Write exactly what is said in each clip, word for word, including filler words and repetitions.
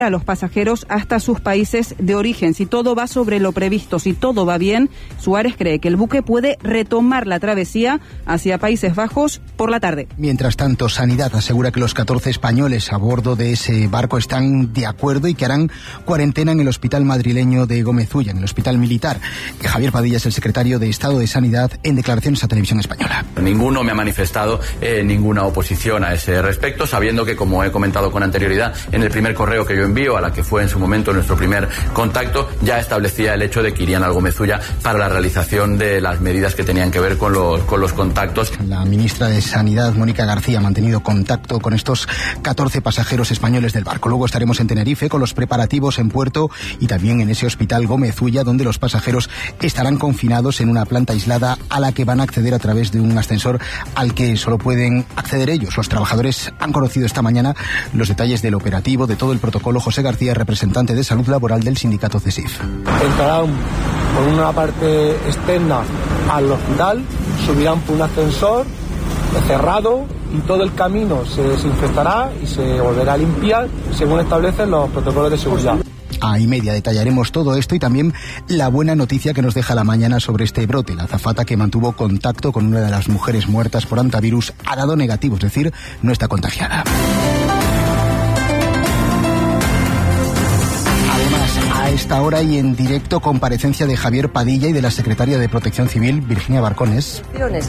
a los pasajeros hasta sus países de origen. Si todo va sobre lo previsto, si todo va bien, Suárez cree que el buque puede retomar la travesía hacia Países Bajos por la tarde. Mientras tanto, Sanidad asegura que los catorce españoles a bordo de ese barco están de acuerdo y que harán cuarentena en el hospital madrileño de Gómez Ulla, en el hospital militar. Javier Padilla es el secretario de Estado de Sanidad en declaraciones a Televisión Española. Ninguno me ha manifestado eh, ninguna oposición a ese respecto, sabiendo que, como he comentado con anterioridad, en el primer correo que yo envío, a la que fue en su momento nuestro primer contacto, ya establecía el hecho de que irían al Gómez Ulla para la realización de las medidas que tenían que ver con los, con los contactos. La ministra de Sanidad, Mónica García, ha mantenido contacto con estos catorce pasajeros españoles del barco. Luego estaremos en Tenerife con los preparativos en puerto y también en ese hospital Gómez Ulla, donde los pasajeros estarán confinados en una planta aislada a la que van a acceder a través de un ascensor al que solo pueden acceder ellos. Los trabajadores han conocido esta mañana los detalles del operativo, de todo el protocolo. José García, representante de Salud Laboral del sindicato CESIF. Entrarán por una parte externa al hospital, subirán por un ascensor cerrado y todo el camino se desinfectará y se volverá a limpiar según establecen los protocolos de seguridad. A y media detallaremos todo esto y también la buena noticia que nos deja la mañana sobre este brote. La azafata que mantuvo contacto con una de las mujeres muertas por hantavirus ha dado negativo, es decir, no está contagiada. A esta hora y en directo, comparecencia de Javier Padilla y de la secretaria de Protección Civil, Virginia Barcones.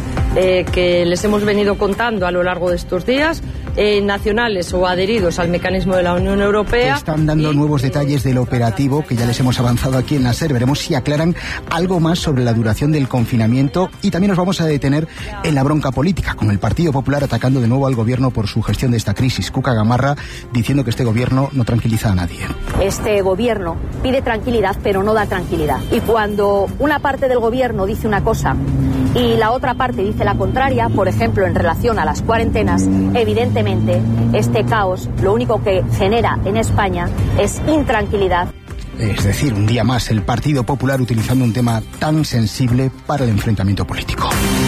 Eh, que les hemos venido contando a lo largo de estos días, eh, nacionales o adheridos al mecanismo de la Unión Europea. Están dando y, nuevos detalles del operativo que ya les hemos avanzado aquí en la SER. Veremos si aclaran algo más sobre la duración del confinamiento y también nos vamos a detener en la bronca política, con el Partido Popular atacando de nuevo al gobierno por su gestión de esta crisis. Cuca Gamarra diciendo que este gobierno no tranquiliza a nadie. Este gobierno pide tranquilidad, pero no da tranquilidad. Y cuando una parte del gobierno dice una cosa y la otra parte dice la contraria, por ejemplo, en relación a las cuarentenas, evidentemente este caos lo único que genera en España es intranquilidad. Es decir, un día más el Partido Popular utilizando un tema tan sensible para el enfrentamiento político.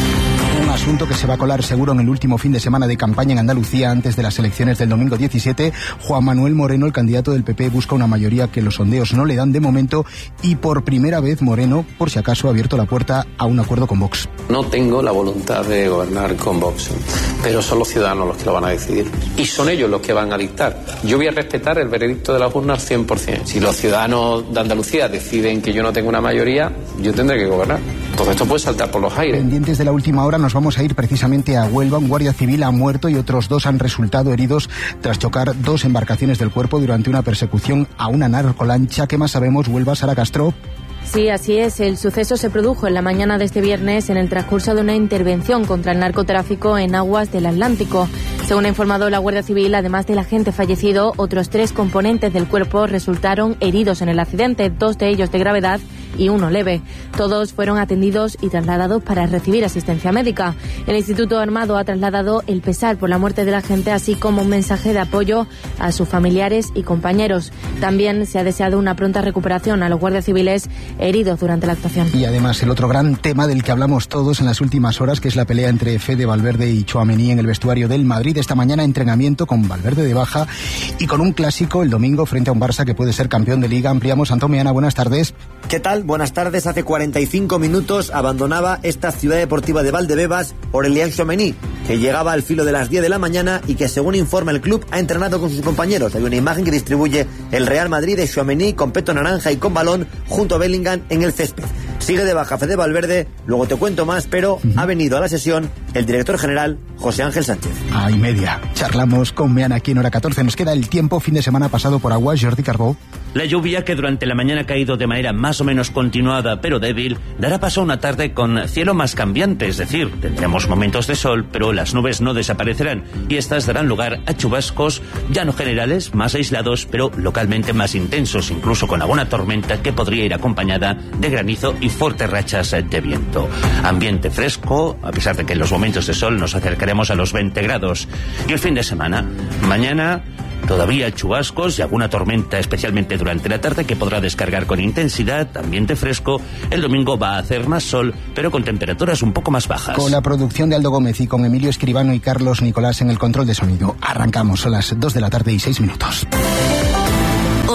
Un asunto que se va a colar seguro en el último fin de semana de campaña en Andalucía antes de las elecciones del domingo diecisiete. Juan Manuel Moreno, el candidato del P P, busca una mayoría que los sondeos no le dan de momento y por primera vez Moreno, por si acaso, ha abierto la puerta a un acuerdo con Vox. No tengo la voluntad de gobernar con Vox, pero son los ciudadanos los que lo van a decidir y son ellos los que van a dictar. Yo voy a respetar el veredicto de las urnas cien por ciento. Si los ciudadanos de Andalucía deciden que yo no tengo una mayoría, yo tendré que gobernar. Todo esto puede saltar por los aires. Pendientes de la última hora, nos vamos a ir precisamente a Huelva. Un guardia civil ha muerto y otros dos han resultado heridos tras chocar dos embarcaciones del cuerpo durante una persecución a una narcolancha. ¿Qué más sabemos? Huelva, Sara Castro. Sí, así es. El suceso se produjo en la mañana de este viernes en el transcurso de una intervención contra el narcotráfico en aguas del Atlántico. Según ha informado la Guardia Civil, además del agente fallecido, otros tres componentes del cuerpo resultaron heridos en el accidente, dos de ellos de gravedad y uno leve. Todos fueron atendidos y trasladados para recibir asistencia médica. El Instituto Armado ha trasladado el pesar por la muerte del agente, así como un mensaje de apoyo a sus familiares y compañeros. También se ha deseado una pronta recuperación a los guardias civiles heridos durante la actuación. Y además el otro gran tema del que hablamos todos en las últimas horas, que es la pelea entre Fede Valverde y Tchouaméni en el vestuario del Madrid. Esta mañana entrenamiento con Valverde de baja y con un clásico el domingo frente a un Barça que puede ser campeón de Liga. Ampliamos. Antón Meana, buenas tardes. ¿Qué tal? Buenas tardes. Hace cuarenta y cinco minutos abandonaba esta ciudad deportiva de Valdebebas Aurélien Tchouaméni, que llegaba al filo de las diez de la mañana y que, según informa el club, ha entrenado con sus compañeros. Hay una imagen que distribuye el Real Madrid de Tchouaméni con peto naranja y con balón junto a Bellingham en el césped. Sigue de baja Fede Valverde, luego te cuento más, pero uh-huh. ha venido a la sesión el director general José Ángel Sánchez. A y media. Charlamos con Meana aquí en Hora catorce. Nos queda el tiempo, fin de semana pasado por agua. Jordi Carbó. La lluvia, que durante la mañana ha caído de manera más o menos continuada pero débil, dará paso a una tarde con cielo más cambiante, es decir, tendremos momentos de sol, pero las nubes no desaparecerán y estas darán lugar a chubascos ya no generales, más aislados, pero localmente más intensos, incluso con alguna tormenta que podría ir acompañada de granizo y fuertes rachas de viento. Ambiente fresco, a pesar de que en los momentos de sol nos acercaremos a los veinte grados. Y el fin de semana, mañana todavía chubascos y alguna tormenta, especialmente durante la tarde, que podrá descargar con intensidad, ambiente fresco. El domingo va a hacer más sol, pero con temperaturas un poco más bajas. Con la producción de Aldo Gómez y con Emilio Escribano y Carlos Nicolás en el control de sonido. Arrancamos, son las dos de la tarde y seis minutos.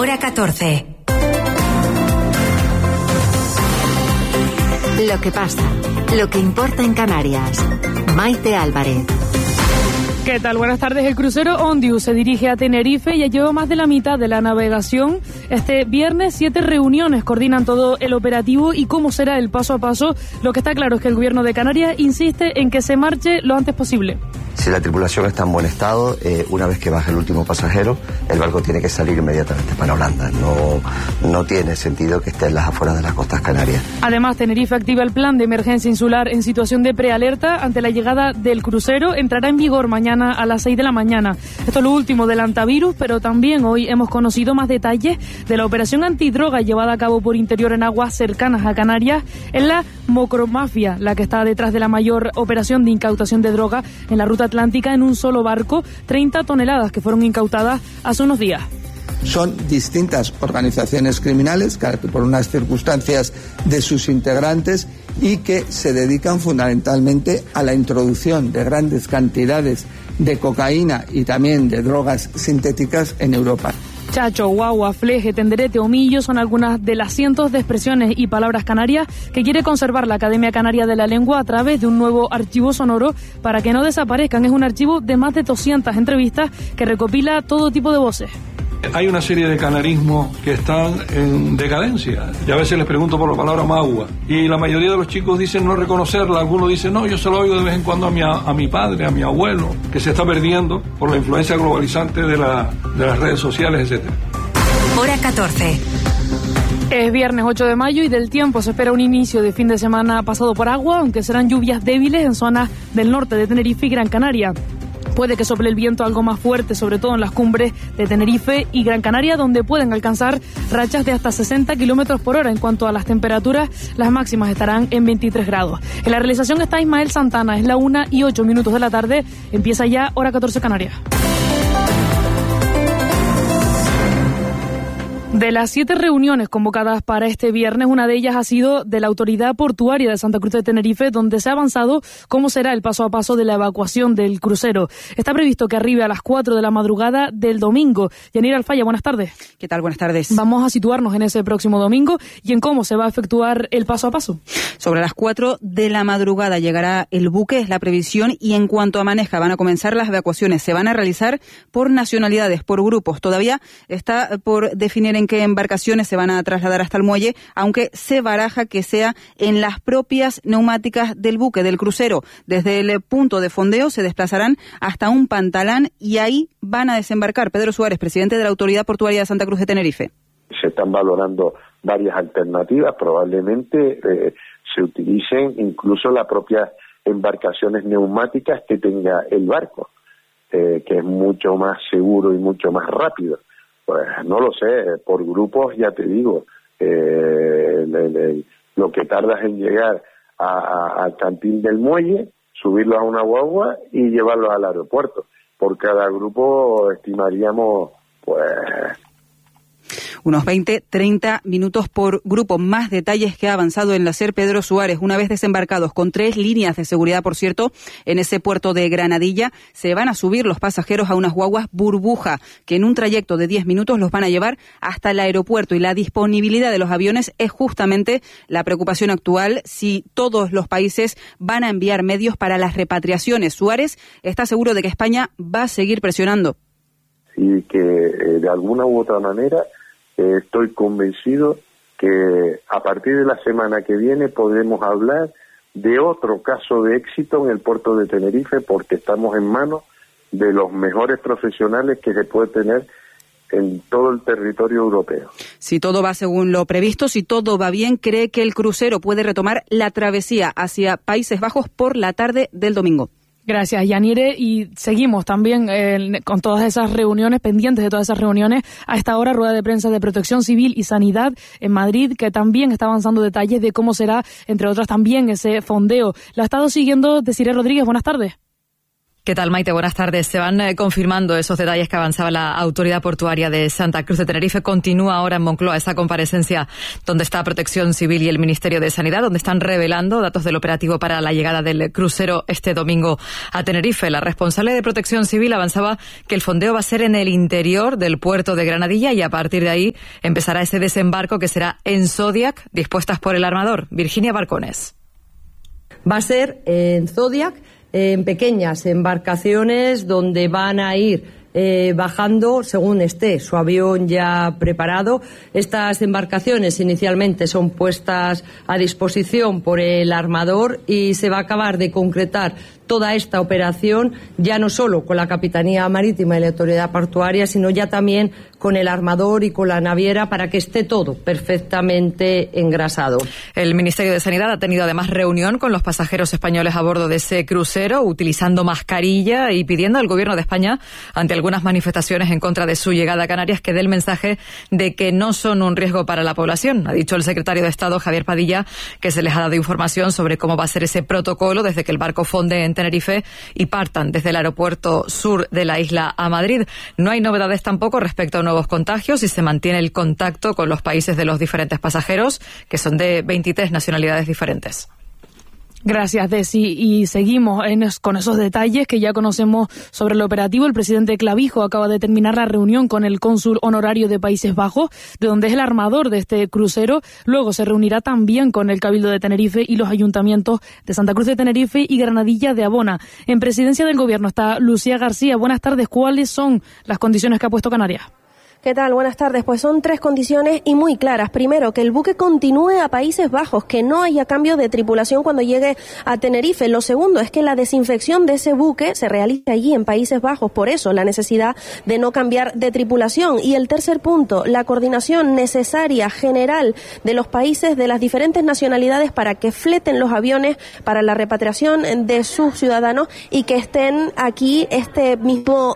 Hora catorce. Lo que pasa, lo que importa en Canarias. Maite Álvarez. ¿Qué tal? Buenas tardes. El crucero Ondius se dirige a Tenerife y ya lleva más de la mitad de la navegación. Este viernes siete reuniones coordinan todo el operativo y cómo será el paso a paso. Lo que está claro es que el gobierno de Canarias insiste en que se marche lo antes posible. Si la tripulación está en buen estado, eh, una vez que baje el último pasajero, el barco tiene que salir inmediatamente para Holanda. No, no tiene sentido que esté en las afueras de las costas canarias. Además, Tenerife activa el plan de emergencia insular en situación de prealerta ante la llegada del crucero. Entrará en vigor mañana a las seis de la mañana. Esto es lo último del antivirus, pero también hoy hemos conocido más detalles de la operación antidroga llevada a cabo por Interior en aguas cercanas a Canarias. Es la Mocromafia la que está detrás de la mayor operación de incautación de droga en la ruta atlántica en un solo barco, treinta toneladas que fueron incautadas hace unos días. Son distintas organizaciones criminales, por unas circunstancias de sus integrantes, y que se dedican fundamentalmente a la introducción de grandes cantidades de cocaína y también de drogas sintéticas en Europa. Chacho, guagua, fleje, tenderete o millo son algunas de las cientos de expresiones y palabras canarias que quiere conservar la Academia Canaria de la Lengua a través de un nuevo archivo sonoro para que no desaparezcan. Es un archivo de más de doscientas entrevistas que recopila todo tipo de voces. Hay una serie de canarismos que están en decadencia. Y a veces les pregunto por la palabra magua. Y la mayoría de los chicos dicen no reconocerla. Algunos dicen, no, yo se lo oigo de vez en cuando a mi, a mi padre, a mi abuelo, que se está perdiendo por la influencia globalizante de, la, de las redes sociales, etcétera. Hora catorce. Es viernes ocho de mayo y del tiempo se espera un inicio de fin de semana pasado por agua, aunque serán lluvias débiles en zonas del norte de Tenerife y Gran Canaria. Puede que sople el viento algo más fuerte, sobre todo en las cumbres de Tenerife y Gran Canaria, donde pueden alcanzar rachas de hasta sesenta kilómetros por hora. En cuanto a las temperaturas, las máximas estarán en veintitrés grados. En la realización está Ismael Santana, es la una y ocho minutos de la tarde, empieza ya Hora catorce Canarias. De las siete reuniones convocadas para este viernes, una de ellas ha sido de la Autoridad Portuaria de Santa Cruz de Tenerife, donde se ha avanzado cómo será el paso a paso de la evacuación del crucero. Está previsto que arribe a las cuatro de la madrugada del domingo. Yanira Alfaya, buenas tardes. ¿Qué tal? Buenas tardes. Vamos a situarnos en ese próximo domingo y en cómo se va a efectuar el paso a paso. Sobre las cuatro de la madrugada llegará el buque, es la previsión, y en cuanto amanezca van a comenzar las evacuaciones. Se van a realizar por nacionalidades, por grupos. Todavía está por definir en qué embarcaciones se van a trasladar hasta el muelle, aunque se baraja que sea en las propias neumáticas del buque, del crucero. Desde el punto de fondeo se desplazarán hasta un pantalán y ahí van a desembarcar. Pedro Suárez, presidente de la Autoridad Portuaria de Santa Cruz de Tenerife. Se están valorando varias alternativas, probablemente eh, se utilicen incluso las propias embarcaciones neumáticas que tenga el barco, eh, que es mucho más seguro y mucho más rápido. Pues no lo sé, por grupos ya te digo, eh, el, el, el, lo que tardas en llegar a, a, al cantil del muelle, subirlos a una guagua y llevarlos al aeropuerto. Por cada grupo estimaríamos, pues... unos veinte, treinta minutos por grupo. Más detalles que ha avanzado en la SER Pedro Suárez. Una vez desembarcados con tres líneas de seguridad, por cierto, en ese puerto de Granadilla, se van a subir los pasajeros a unas guaguas burbuja, que en un trayecto de diez minutos los van a llevar hasta el aeropuerto. Y la disponibilidad de los aviones es justamente la preocupación actual, si todos los países van a enviar medios para las repatriaciones. Suárez está seguro de que España va a seguir presionando. Y que eh, de alguna u otra manera eh, estoy convencido que a partir de la semana que viene podremos hablar de otro caso de éxito en el puerto de Tenerife, porque estamos en manos de los mejores profesionales que se puede tener en todo el territorio europeo. Si todo va según lo previsto, si todo va bien, cree que el crucero puede retomar la travesía hacia Países Bajos por la tarde del domingo. Gracias, Yanire, y seguimos también eh, con todas esas reuniones, pendientes de todas esas reuniones. A esta hora, rueda de prensa de Protección Civil y Sanidad en Madrid, que también está avanzando detalles de cómo será, entre otras también, ese fondeo. La ha estado siguiendo Desiree Rodríguez. Buenas tardes. ¿Qué tal, Maite? Buenas tardes. Se van eh, confirmando esos detalles que avanzaba la Autoridad Portuaria de Santa Cruz de Tenerife. Continúa ahora en Moncloa esa comparecencia donde está Protección Civil y el Ministerio de Sanidad, donde están revelando datos del operativo para la llegada del crucero este domingo a Tenerife. La responsable de Protección Civil avanzaba que el fondeo va a ser en el interior del puerto de Granadilla y a partir de ahí empezará ese desembarco que será en Zodiac, dispuestas por el armador. Virginia Barcones. Va a ser en Zodiac, en pequeñas embarcaciones donde van a ir eh, bajando según esté su avión ya preparado. Estas embarcaciones inicialmente son puestas a disposición por el armador y se va a acabar de concretar toda esta operación ya no solo con la Capitanía Marítima y la Autoridad Portuaria, sino ya también con el armador y con la naviera para que esté todo perfectamente engrasado. El Ministerio de Sanidad ha tenido además reunión con los pasajeros españoles a bordo de ese crucero, utilizando mascarilla y pidiendo al Gobierno de España, ante algunas manifestaciones en contra de su llegada a Canarias, que dé el mensaje de que no son un riesgo para la población. Ha dicho el secretario de Estado, Javier Padilla, que se les ha dado información sobre cómo va a ser ese protocolo desde que el barco fonde en Tenerife y partan desde el aeropuerto sur de la isla a Madrid. No hay novedades tampoco respecto a nuevos contagios y se mantiene el contacto con los países de los diferentes pasajeros, que son de veintitrés nacionalidades diferentes. Gracias, Desi. Y seguimos en es, con esos detalles que ya conocemos sobre el operativo. El presidente Clavijo acaba de terminar la reunión con el cónsul honorario de Países Bajos, de donde es el armador de este crucero. Luego se reunirá también con el Cabildo de Tenerife y los ayuntamientos de Santa Cruz de Tenerife y Granadilla de Abona. En presidencia del Gobierno está Lucía García. Buenas tardes. ¿Cuáles son las condiciones que ha puesto Canarias? ¿Qué tal? Buenas tardes. Pues son tres condiciones y muy claras. Primero, que el buque continúe a Países Bajos, que no haya cambio de tripulación cuando llegue a Tenerife. Lo segundo es que la desinfección de ese buque se realice allí en Países Bajos. Por eso, la necesidad de no cambiar de tripulación. Y el tercer punto, la coordinación necesaria general de los países de las diferentes nacionalidades para que fleten los aviones para la repatriación de sus ciudadanos y que estén aquí este mismo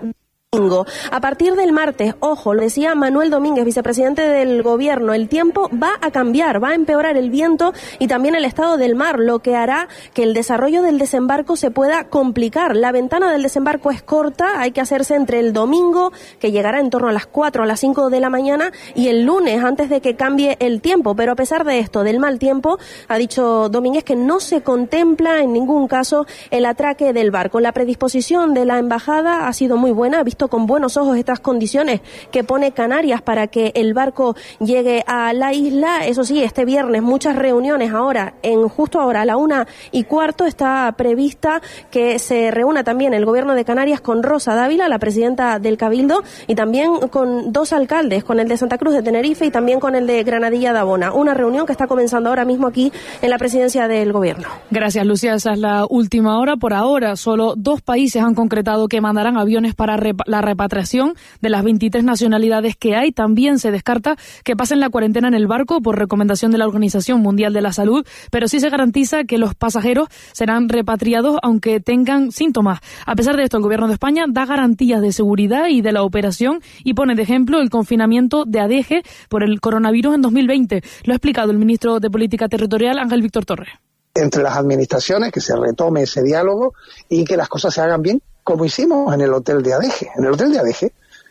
A partir del martes, ojo, lo decía Manuel Domínguez, vicepresidente del Gobierno, el tiempo va a cambiar, va a empeorar el viento y también el estado del mar, lo que hará que el desarrollo del desembarco se pueda complicar. La ventana del desembarco es corta, hay que hacerse entre el domingo, que llegará en torno a las cuatro o las cinco de la mañana, y el lunes, antes de que cambie el tiempo. Pero a pesar de esto, del mal tiempo, ha dicho Domínguez que no se contempla en ningún caso el atraque del barco. La predisposición de la embajada ha sido muy buena, ha visto con buenos ojos estas condiciones que pone Canarias para que el barco llegue a la isla. Eso sí, este viernes muchas reuniones ahora, en justo ahora a la una y cuarto está prevista que se reúna también el Gobierno de Canarias con Rosa Dávila, la presidenta del Cabildo, y también con dos alcaldes, con el de Santa Cruz de Tenerife y también con el de Granadilla de Abona. Una reunión que está comenzando ahora mismo aquí en la presidencia del Gobierno. Gracias, Lucía. Esa es la última hora. Por ahora, solo dos países han concretado que mandarán aviones para rep- la repatriación de las veintitrés nacionalidades que hay. También se descarta que pasen la cuarentena en el barco por recomendación de la Organización Mundial de la Salud, pero sí se garantiza que los pasajeros serán repatriados aunque tengan síntomas. A pesar de esto, el Gobierno de España da garantías de seguridad y de la operación y pone de ejemplo el confinamiento de Adeje por el coronavirus en dos mil veinte. Lo ha explicado el ministro de Política Territorial, Ángel Víctor Torres. Entre las administraciones, que se retome ese diálogo y que las cosas se hagan bien, como hicimos en el hotel de Adeje. En el hotel de Adeje,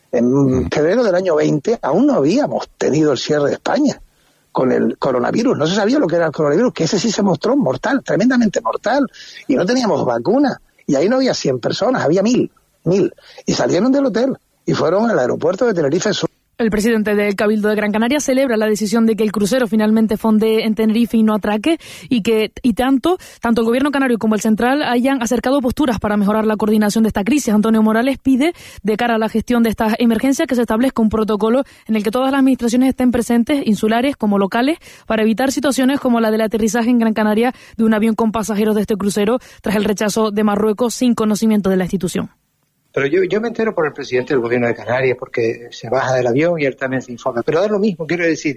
en febrero del año veinte, aún no habíamos tenido el cierre de España con el coronavirus. No se sabía lo que era el coronavirus, que ese sí se mostró mortal, tremendamente mortal, y no teníamos vacuna. Y ahí no había cien personas, había mil, mil. Y salieron del hotel y fueron al aeropuerto de Tenerife Sur. El presidente del Cabildo de Gran Canaria celebra la decisión de que el crucero finalmente fonde en Tenerife y no atraque, y que y tanto tanto el gobierno canario como el central hayan acercado posturas para mejorar la coordinación de esta crisis. Antonio Morales pide, de cara a la gestión de estas emergencias, que se establezca un protocolo en el que todas las administraciones estén presentes, insulares como locales, para evitar situaciones como la del aterrizaje en Gran Canaria de un avión con pasajeros de este crucero tras el rechazo de Marruecos sin conocimiento de la institución. Pero yo, yo me entero por el presidente del gobierno de Canarias, porque se baja del avión y él también se informa. Pero da lo mismo, quiero decir,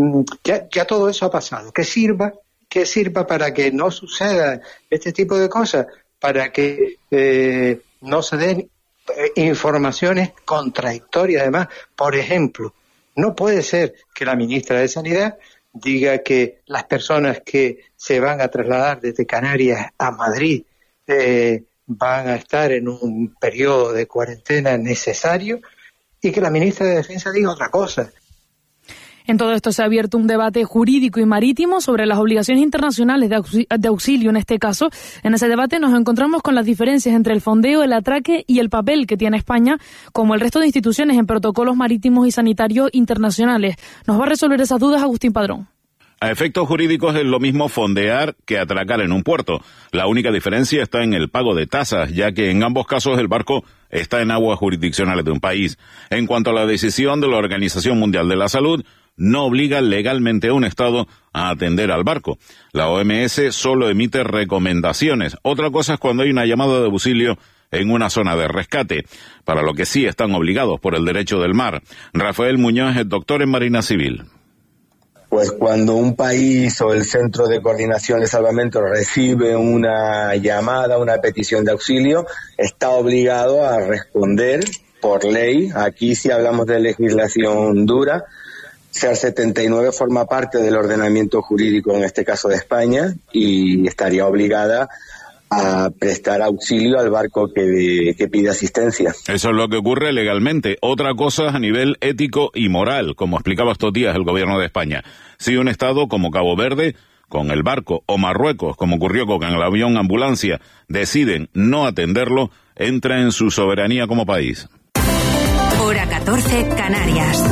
ya, ya todo eso ha pasado. Que sirva, que sirva para que no suceda este tipo de cosas, para que eh, no se den eh, informaciones contradictorias. Además, por ejemplo, no puede ser que la ministra de Sanidad diga que las personas que se van a trasladar desde Canarias a Madrid eh, van a estar en un periodo de cuarentena necesario y que la ministra de Defensa diga otra cosa. En todo esto se ha abierto un debate jurídico y marítimo sobre las obligaciones internacionales de, aux- de auxilio en este caso. En ese debate nos encontramos con las diferencias entre el fondeo, el atraque y el papel que tiene España, como el resto de instituciones en protocolos marítimos y sanitarios internacionales. Nos va a resolver esas dudas Agustín Padrón. A efectos jurídicos es lo mismo fondear que atracar en un puerto. La única diferencia está en el pago de tasas, ya que en ambos casos el barco está en aguas jurisdiccionales de un país. En cuanto a la decisión de la Organización Mundial de la Salud, no obliga legalmente a un Estado a atender al barco. La O M S solo emite recomendaciones. Otra cosa es cuando hay una llamada de auxilio en una zona de rescate, para lo que sí están obligados por el derecho del mar. Rafael Muñoz es doctor en Marina Civil. Pues cuando un país o el Centro de Coordinación de Salvamento recibe una llamada, una petición de auxilio, está obligado a responder por ley. Aquí sí hablamos de legislación dura. C E R setenta y nueve forma parte del ordenamiento jurídico, en este caso de España, y estaría obligada a prestar auxilio al barco que, que pide asistencia. Eso es lo que ocurre legalmente. Otra cosa es a nivel ético y moral, como explicaba estos días el gobierno de España. Si un Estado como Cabo Verde, con el barco, o Marruecos, como ocurrió con el avión ambulancia, deciden no atenderlo, entra en su soberanía como país. Hora catorce, Canarias.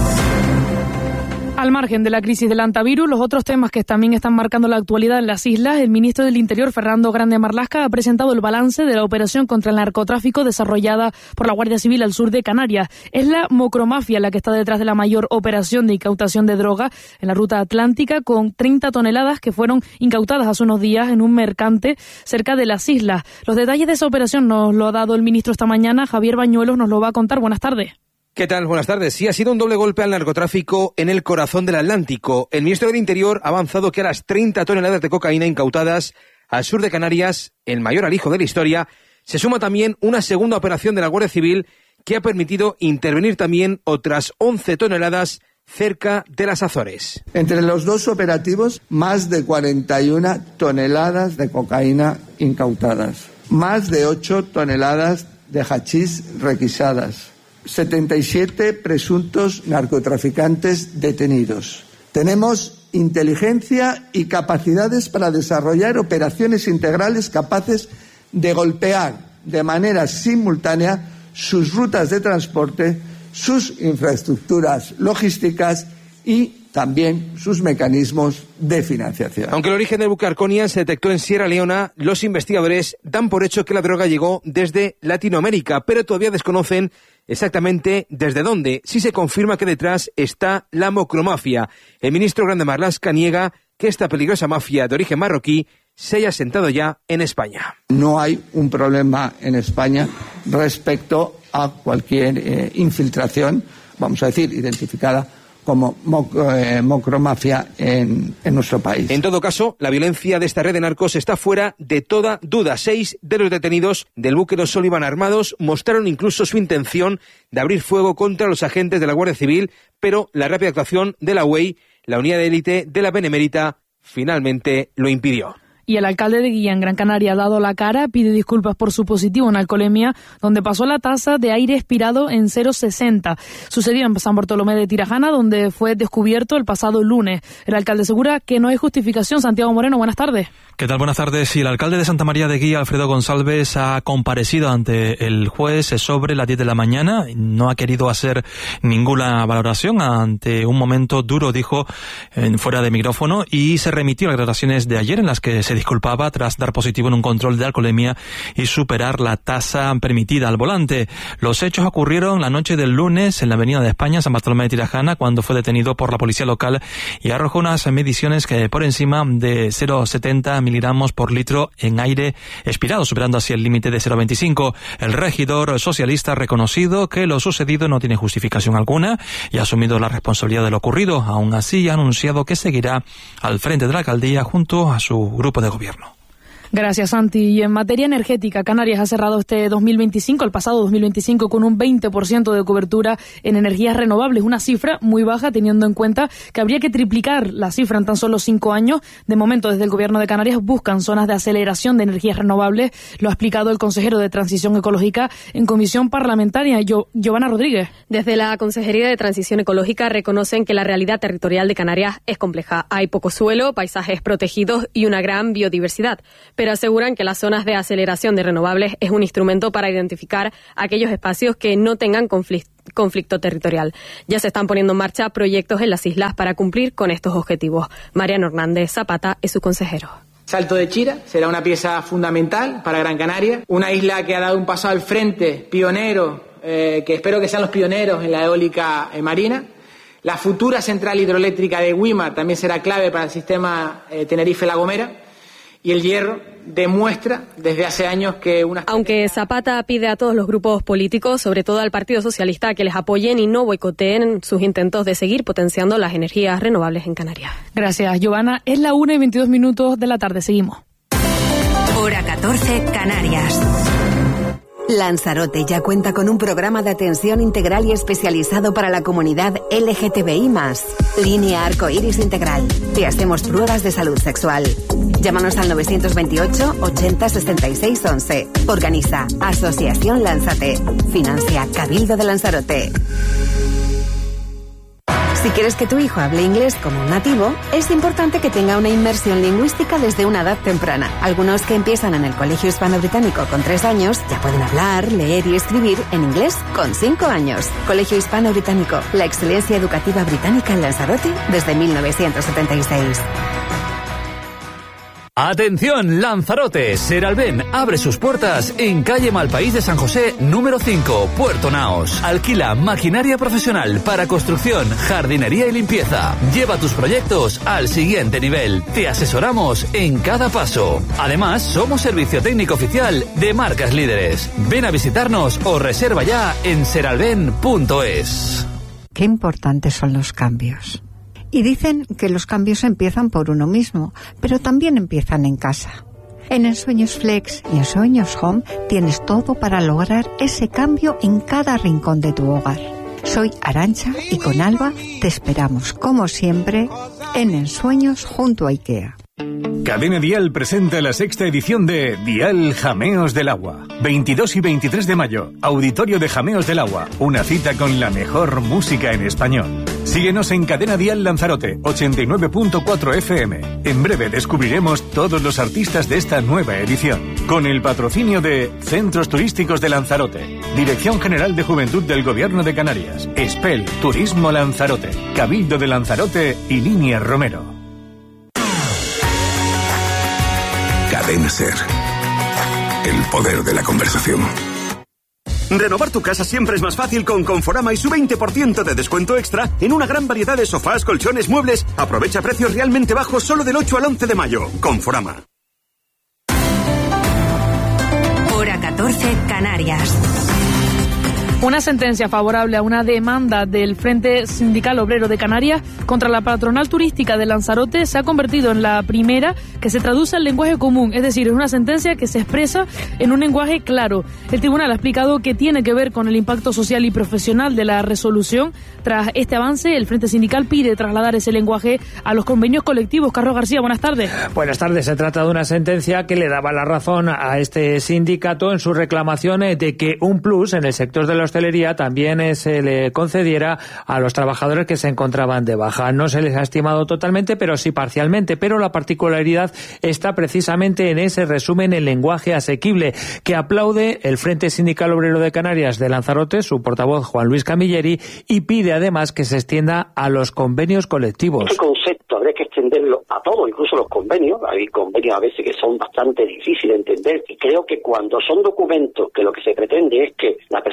Al margen de la crisis del antivirus, los otros temas que también están marcando la actualidad en las islas, el ministro del Interior, Fernando Grande Marlaska, ha presentado el balance de la operación contra el narcotráfico desarrollada por la Guardia Civil al sur de Canarias. Es la macromafia la que está detrás de la mayor operación de incautación de droga en la ruta atlántica, con treinta toneladas que fueron incautadas hace unos días en un mercante cerca de las islas. Los detalles de esa operación nos lo ha dado el ministro esta mañana. Javier Bañuelos nos lo va a contar. Buenas tardes. ¿Qué tal? Buenas tardes. Sí, ha sido un doble golpe al narcotráfico en el corazón del Atlántico. El ministro del Interior ha avanzado que a las treinta toneladas de cocaína incautadas al sur de Canarias, el mayor alijo de la historia, se suma también una segunda operación de la Guardia Civil que ha permitido intervenir también otras once toneladas cerca de las Azores. Entre los dos operativos, más de cuarenta y una toneladas de cocaína incautadas, más de ocho toneladas de hachís requisadas, setenta y siete presuntos narcotraficantes detenidos. Tenemos inteligencia y capacidades para desarrollar operaciones integrales capaces de golpear de manera simultánea sus rutas de transporte, sus infraestructuras logísticas y también sus mecanismos de financiación. Aunque el origen del buque Arconia se detectó en Sierra Leona, los investigadores dan por hecho que la droga llegó desde Latinoamérica, pero todavía desconocen exactamente desde dónde. Sí se confirma que detrás está la macromafia. El ministro Grande Marlaska niega que esta peligrosa mafia de origen marroquí se haya asentado ya en España. No hay un problema en España respecto a cualquier eh, infiltración, vamos a decir, identificada como macromafia en, en nuestro país. En todo caso, la violencia de esta red de narcos está fuera de toda duda. Seis de los detenidos del buque No Solo iban armados, mostraron incluso su intención de abrir fuego contra los agentes de la Guardia Civil, pero la rápida actuación de la U E I, la unidad de élite de la Benemérita, finalmente lo impidió. Y el alcalde de Guía, en Gran Canaria, ha dado la cara, pide disculpas por su positivo en alcoholemia, donde pasó la tasa de aire expirado en cero coma sesenta. Sucedió en San Bartolomé de Tirajana, donde fue descubierto el pasado lunes. El alcalde asegura que no hay justificación. Santiago Moreno, buenas tardes. ¿Qué tal? Buenas tardes. Sí, el alcalde de Santa María de Guía, Alfredo González, ha comparecido ante el juez sobre las diez de la mañana. No ha querido hacer ninguna valoración ante un momento duro, dijo, en, fuera de micrófono, y se remitió a las declaraciones de ayer en las que se disculpaba tras dar positivo en un control de alcoholemia y superar la tasa permitida al volante. Los hechos ocurrieron la noche del lunes en la Avenida de España, San Bartolomé de Tirajana, cuando fue detenido por la policía local y arrojó unas mediciones que por encima de cero coma setenta miligramos por litro en aire expirado, superando así el límite de cero coma veinticinco. El regidor socialista ha reconocido que lo sucedido no tiene justificación alguna y ha asumido la responsabilidad de lo ocurrido. Aún así, ha anunciado que seguirá al frente de la alcaldía junto a su grupo de gobierno. Gracias, Santi. Y en materia energética, Canarias ha cerrado este dos mil veinticinco, el pasado dos mil veinticinco, con un veinte por ciento de cobertura en energías renovables, una cifra muy baja teniendo en cuenta que habría que triplicar la cifra en tan solo cinco años. De momento, desde el Gobierno de Canarias buscan zonas de aceleración de energías renovables. Lo ha explicado el consejero de Transición Ecológica en comisión parlamentaria, Yo, Giovanna Rodríguez. Desde la Consejería de Transición Ecológica reconocen que la realidad territorial de Canarias es compleja. Hay poco suelo, paisajes protegidos y una gran biodiversidad, pero aseguran que las zonas de aceleración de renovables es un instrumento para identificar aquellos espacios que no tengan conflicto, conflicto territorial. Ya se están poniendo en marcha proyectos en las islas para cumplir con estos objetivos. Mariano Hernández Zapata es su consejero. Salto de Chira será una pieza fundamental para Gran Canaria, una isla que ha dado un paso al frente, pionero, eh, que espero que sean los pioneros en la eólica eh, marina. La futura central hidroeléctrica de Güímar también será clave para el sistema eh, Tenerife-La Gomera. Y el Hierro demuestra desde hace años que una... Aunque Zapata pide a todos los grupos políticos, sobre todo al Partido Socialista, que les apoyen y no boicoteen sus intentos de seguir potenciando las energías renovables en Canarias. Gracias, Giovanna. Es la una y veintidós minutos de la tarde. Seguimos. Hora catorce, Canarias. Lanzarote ya cuenta con un programa de atención integral y especializado para la comunidad L G T B I más. Línea Arcoiris Integral. Te hacemos pruebas de salud sexual. Llámanos al nueve dos ocho, ochenta, sesenta y seis, once. Organiza Asociación Lánzate. Financia Cabildo de Lanzarote. Si quieres que tu hijo hable inglés como un nativo, es importante que tenga una inmersión lingüística desde una edad temprana. Algunos que empiezan en el Colegio Hispano-Británico con tres años ya pueden hablar, leer y escribir en inglés con cinco años. Colegio Hispano-Británico, la excelencia educativa británica en Lanzarote desde mil novecientos setenta y seis. Atención, Lanzarote, Seralben abre sus puertas en calle Malpaís de San José, número cinco, Puerto Naos. Alquila maquinaria profesional para construcción, jardinería y limpieza. Lleva tus proyectos al siguiente nivel. Te asesoramos en cada paso. Además, somos servicio técnico oficial de marcas líderes. Ven a visitarnos o reserva ya en seralben punto es. Qué importantes son los cambios. Y dicen que los cambios empiezan por uno mismo, pero también empiezan en casa. En Ensueños Flex y Ensueños Home tienes todo para lograr ese cambio en cada rincón de tu hogar. Soy Arantxa y con Alba te esperamos, como siempre, en Ensueños junto a IKEA. Cadena Dial presenta la sexta edición de Dial Jameos del Agua. veintidós y veintitrés de mayo, Auditorio de Jameos del Agua. Una cita con la mejor música en español. Síguenos en Cadena Dial Lanzarote, ochenta y nueve punto cuatro F M. En breve descubriremos todos los artistas de esta nueva edición. Con el patrocinio de Centros Turísticos de Lanzarote, Dirección General de Juventud del Gobierno de Canarias, Espel, Turismo Lanzarote, Cabildo de Lanzarote y Línea Romero. Cadena Ser. El poder de la conversación. Renovar tu casa siempre es más fácil con Conforama y su veinte por ciento de descuento extra en una gran variedad de sofás, colchones, muebles. Aprovecha precios realmente bajos solo del ocho al once de mayo. Conforama. Hora catorce, Canarias. Una sentencia favorable a una demanda del Frente Sindical Obrero de Canarias contra la patronal turística de Lanzarote se ha convertido en la primera que se traduce al lenguaje común, es decir, es una sentencia que se expresa en un lenguaje claro. El tribunal ha explicado que tiene que ver con el impacto social y profesional de la resolución. Tras este avance, el Frente Sindical pide trasladar ese lenguaje a los convenios colectivos. Carlos García, buenas tardes. Buenas tardes. Se trata de una sentencia que le daba la razón a este sindicato en sus reclamaciones de que un plus en el sector de los hostelería también se le concediera a los trabajadores que se encontraban de baja. No se les ha estimado totalmente, pero sí parcialmente. Pero la particularidad está precisamente en ese resumen en lenguaje asequible que aplaude el Frente Sindical Obrero de Canarias de Lanzarote, su portavoz Juan Luis Camilleri, y pide además que se extienda a los convenios colectivos. Este concepto habría que extenderlo a todo, incluso los convenios. Hay convenios a veces que son bastante difíciles de entender y creo que cuando son documentos que lo que se pretende es que las personas conozcan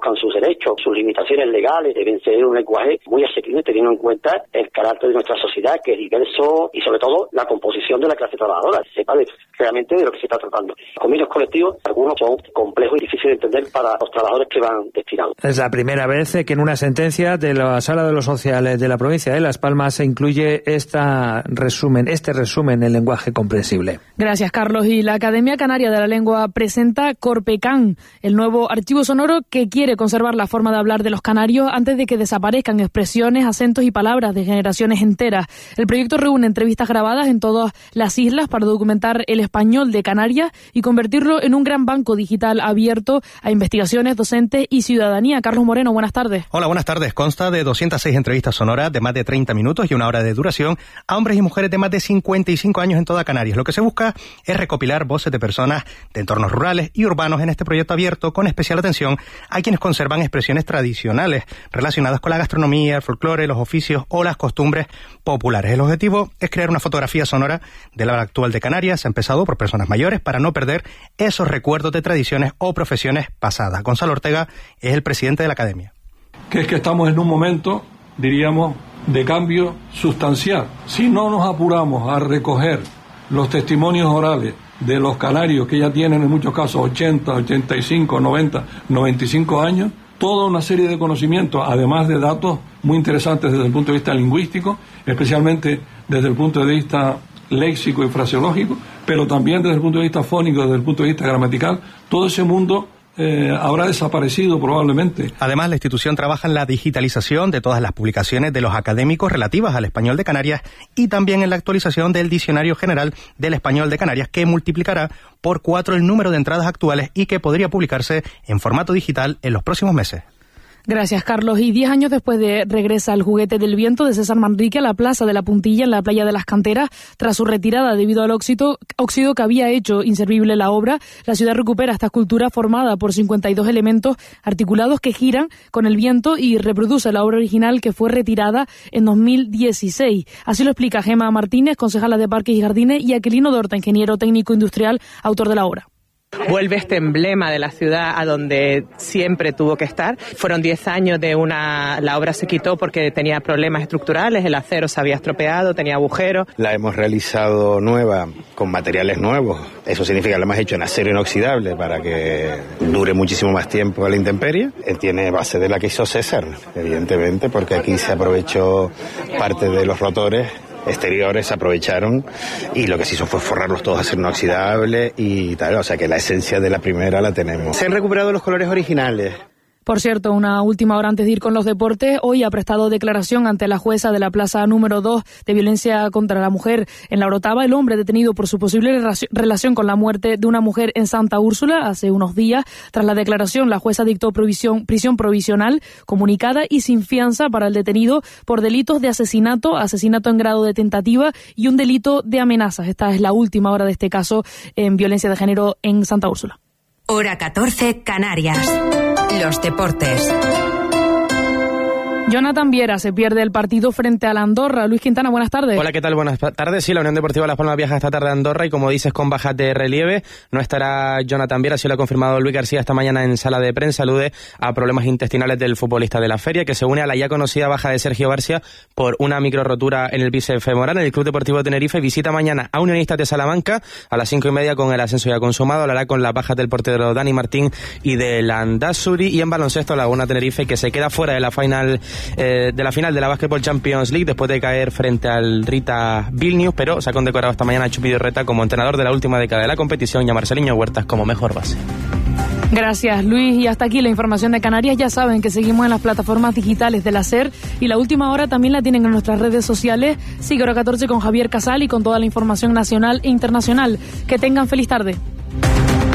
conozcan sus derechos, sus limitaciones legales, deben ser un lenguaje muy asequible teniendo en cuenta el carácter de nuestra sociedad, que es diverso, y sobre todo la composición de la clase trabajadora, sepa de, realmente de lo que se está tratando. Convenios colectivos, algunos son complejos y difíciles de entender para los trabajadores que van destinados. Es la primera vez que en una sentencia de la Sala de lo Social de la provincia de Las Palmas se incluye esta resumen, este resumen en lenguaje comprensible. Gracias, Carlos. Y la Academia Canaria de la Lengua presenta Corpecán, el nuevo archivo sonoro que quiere conservar la forma de hablar de los canarios antes de que desaparezcan expresiones, acentos y palabras de generaciones enteras. El proyecto reúne entrevistas grabadas en todas las islas para documentar el español de Canarias y convertirlo en un gran banco digital abierto a investigaciones, docentes y ciudadanía. Carlos Moreno, buenas tardes. Hola, buenas tardes. Consta de doscientas seis entrevistas sonoras de más de treinta minutos y una hora de duración a hombres y mujeres de más de cincuenta y cinco años en toda Canarias. Lo que se busca es recopilar voces de personas de entornos rurales y urbanos en este proyecto abierto, con especial atención a quienes conservan expresiones tradicionales relacionadas con la gastronomía, el folclore, los oficios o las costumbres populares. El objetivo es crear una fotografía sonora de la actual de Canarias, empezado por personas mayores, para no perder esos recuerdos de tradiciones o profesiones pasadas. Gonzalo Ortega es el presidente de la Academia. Que es que estamos en un momento, diríamos, de cambio sustancial. Si no nos apuramos a recoger los testimonios orales de los canarios, que ya tienen en muchos casos ochenta, ochenta y cinco, noventa, noventa y cinco años, toda una serie de conocimientos, además de datos muy interesantes desde el punto de vista lingüístico, especialmente desde el punto de vista léxico y fraseológico, pero también desde el punto de vista fónico, desde el punto de vista gramatical, todo ese mundo Eh, habrá desaparecido probablemente. Además, la institución trabaja en la digitalización de todas las publicaciones de los académicos relativas al español de Canarias y también en la actualización del Diccionario General del Español de Canarias, que multiplicará por cuatro el número de entradas actuales y que podría publicarse en formato digital en los próximos meses. Gracias, Carlos. Y diez años después de regresa el Juguete del Viento de César Manrique a la Plaza de la Puntilla, en la playa de las Canteras. Tras su retirada debido al óxido, óxido que había hecho inservible la obra, la ciudad recupera esta escultura formada por cincuenta y dos elementos articulados que giran con el viento y reproduce la obra original que fue retirada en dos mil dieciséis. Así lo explica Gema Martínez, concejala de Parques y Jardines, y Aquilino Dorta, ingeniero técnico industrial, autor de la obra. Vuelve este emblema de la ciudad a donde siempre tuvo que estar. Fueron diez años de una... La obra se quitó porque tenía problemas estructurales, el acero se había estropeado, tenía agujeros. La hemos realizado nueva, con materiales nuevos. Eso significa que la hemos hecho en acero inoxidable para que dure muchísimo más tiempo a la intemperie. Tiene base de la que hizo César, evidentemente, porque aquí se aprovechó parte de los rotores exteriores, se aprovecharon y lo que se hizo fue forrarlos todos a acero inoxidable y tal, o sea que la esencia de la primera la tenemos. Se han recuperado los colores originales. Por cierto, una última hora antes de ir con los deportes, hoy ha prestado declaración ante la jueza de la plaza número dos de violencia contra la mujer en La Orotava, el hombre detenido por su posible relación con la muerte de una mujer en Santa Úrsula hace unos días. Tras la declaración, la jueza dictó provisión, prisión provisional comunicada y sin fianza para el detenido por delitos de asesinato, asesinato en grado de tentativa y un delito de amenazas. Esta es la última hora de este caso en violencia de género en Santa Úrsula. Hora catorce, Canarias. Los deportes. Jonathan Viera se pierde el partido frente a la Andorra. Luis Quintana, buenas tardes. Hola, ¿qué tal? Buenas tardes. Sí, la Unión Deportiva Las Palmas viaja esta tarde a Andorra y, como dices, con bajas de relieve. No estará Jonathan Viera, así lo ha confirmado Luis García esta mañana en sala de prensa. Alude a problemas intestinales del futbolista de la Feria, que se une a la ya conocida baja de Sergio García por una micro rotura en el bíceps femoral. En el Club Deportivo de Tenerife visita mañana a Unionistas de Salamanca a las cinco y media con el ascenso ya consumado. Hablará con las bajas del portero Dani Martín y de Landazuri. Y en baloncesto, Laguna Tenerife, que se queda fuera de la final eh, de la final de la Basketball Champions League después de caer frente al Rita Vilnius, pero se ha condecorado esta mañana a Chupi Reta como entrenador de la última década de la competición y a Marceliño Huertas como mejor base. Gracias, Luis. Y hasta aquí la información de Canarias. Ya saben que seguimos en las plataformas digitales de la SER y la última hora también la tienen en nuestras redes sociales. Sigue Hora catorce con Javier Casal y con toda la información nacional e internacional. Que tengan feliz tarde.